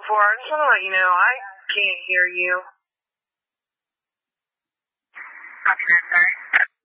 before. I just want to let you know I can't hear you. Okay, sorry.